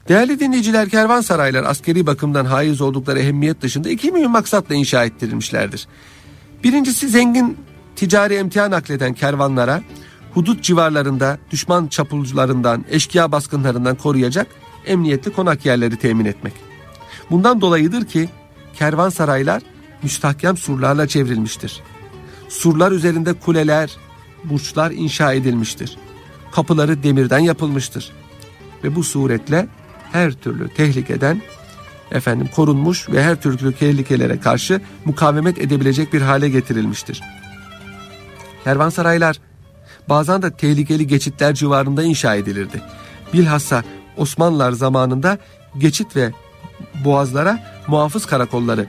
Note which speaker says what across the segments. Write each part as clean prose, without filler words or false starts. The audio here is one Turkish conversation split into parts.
Speaker 1: Değerli dinleyiciler, kervansaraylar askeri bakımdan haiz oldukları ehemmiyet dışında iki mühim maksatla inşa ettirilmişlerdir. Birincisi, zengin ticari emtia nakleden kervanlara hudut civarlarında düşman çapulcularından, eşkıya baskınlarından koruyacak emniyetli konak yerleri temin etmek. Bundan dolayıdır ki kervansaraylar müstahkem surlarla çevrilmiştir. Surlar üzerinde kuleler, burçlar inşa edilmiştir. Kapıları demirden yapılmıştır. Ve bu suretle her türlü tehlikeden korunmuş ve her türlü tehlikelere karşı mukavemet edebilecek bir hale getirilmiştir. Kervansaraylar bazen de tehlikeli geçitler civarında inşa edilirdi. Bilhassa Osmanlılar zamanında geçit ve boğazlara muhafız karakolları,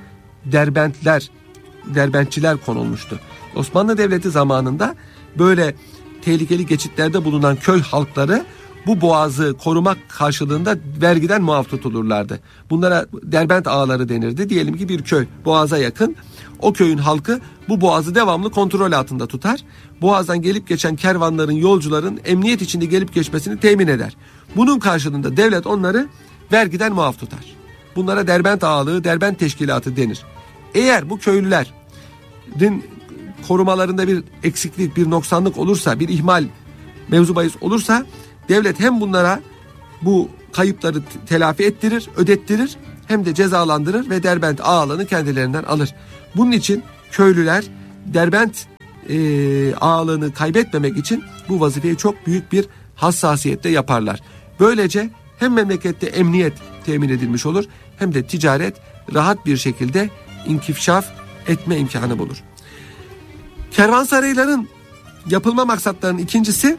Speaker 1: derbentçiler konulmuştu. Osmanlı Devleti zamanında böyle tehlikeli geçitlerde bulunan köy halkları bu boğazı korumak karşılığında vergiden muaf tutulurlardı. Bunlara derbent ağaları denirdi. Diyelim ki bir köy boğaza yakın. O köyün halkı bu boğazı devamlı kontrol altında tutar. Boğazdan gelip geçen kervanların, yolcuların emniyet içinde gelip geçmesini temin eder. Bunun karşılığında devlet onları vergiden muaf tutar. Bunlara derbent ağalığı, derbent teşkilatı denir. Eğer bu köylülerin korumalarında bir eksiklik, bir noksanlık olursa, bir ihmal mevzu bahis olursa devlet hem bunlara bu kayıpları telafi ettirir, ödettirir, hem de cezalandırır ve derbent ağalığını kendilerinden alır. Bunun için köylüler derbent ağalığını kaybetmemek için bu vazifeyi çok büyük bir hassasiyetle yaparlar. Böylece hem memlekette emniyet temin edilmiş olur, hem de ticaret rahat bir şekilde inkişaf etme imkanı bulur. Kervansarayların yapılma maksatlarının ikincisi,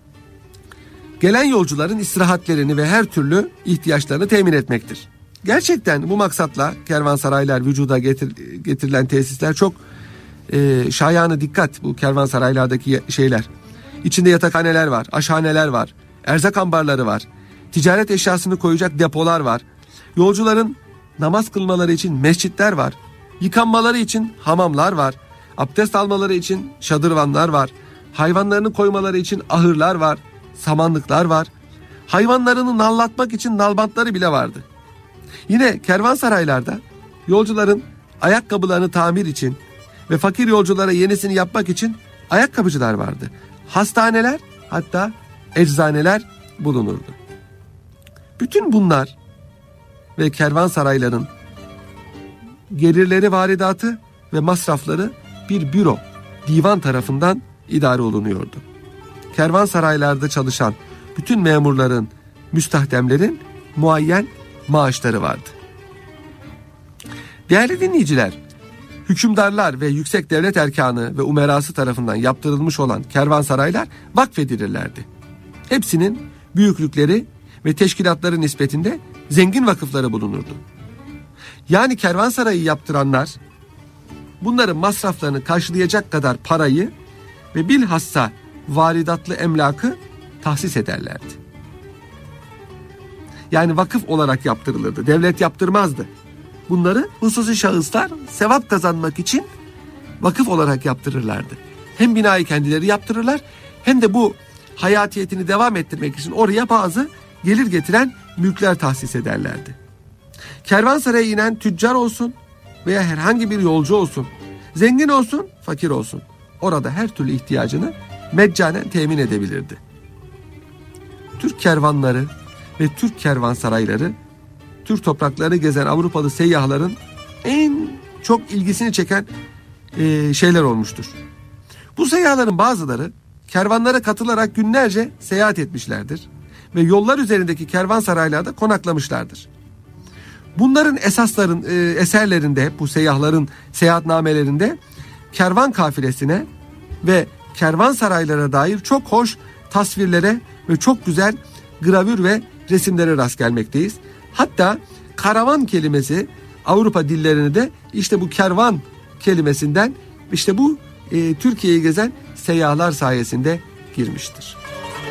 Speaker 1: gelen yolcuların istirahatlerini ve her türlü ihtiyaçlarını temin etmektir. Gerçekten bu maksatla kervansaraylar vücuda getirilen tesisler çok şayanı dikkat, bu kervansaraylardaki şeyler. İçinde yatakhaneler var, aşhaneler var, erzak ambarları var, ticaret eşyasını koyacak depolar var. Yolcuların namaz kılmaları için mescitler var, yıkanmaları için hamamlar var, abdest almaları için şadırvanlar var, hayvanlarını koymaları için ahırlar var, samanlıklar var, hayvanlarını nallatmak için nalbantları bile vardı. Yine kervansaraylarda yolcuların ayakkabılarını tamir için ve fakir yolculara yenisini yapmak için ayakkabıcılar vardı. Hastaneler, hatta eczaneler bulunurdu. Bütün bunlar ve kervansarayların gelirleri, varidatı ve masrafları bir büro, divan tarafından idare olunuyordu. Kervansaraylarda çalışan bütün memurların, müstahdemlerin muayyen maaşları vardı. Değerli dinleyiciler, hükümdarlar ve yüksek devlet erkanı ve umerası tarafından yaptırılmış olan kervansaraylar vakfedilirlerdi. Hepsinin büyüklükleri ve teşkilatları nispetinde zengin vakıfları bulunurdu. Yani kervansarayı yaptıranlar bunların masraflarını karşılayacak kadar parayı ve bilhassa varidatlı emlakı tahsis ederlerdi. Yani vakıf olarak yaptırılırdı. Devlet yaptırmazdı. Bunları hususi şahıslar sevap kazanmak için vakıf olarak yaptırırlardı. Hem binayı kendileri yaptırırlar, hem de bu hayatiyetini devam ettirmek için oraya bazı gelir getiren mülkler tahsis ederlerdi. Kervansaraya inen tüccar olsun veya herhangi bir yolcu olsun, zengin olsun, fakir olsun, orada her türlü ihtiyacını meccanen temin edebilirdi. Türk kervanları ve Türk kervansarayları, Türk topraklarını gezen Avrupalı seyyahların en çok ilgisini çeken şeyler olmuştur. Bu seyyahların bazıları kervanlara katılarak günlerce seyahat etmişlerdir ve yollar üzerindeki kervansaraylarda konaklamışlardır. Bunların eserlerinde, bu seyyahların seyahatnamelerinde kervan kafilesine ve kervansaraylara dair çok hoş tasvirlere ve çok güzel gravür ve resimlere rast gelmekteyiz. Hatta karavan kelimesi Avrupa dillerine de işte bu kervan kelimesinden, işte bu Türkiye'yi gezen seyyahlar sayesinde girmiştir.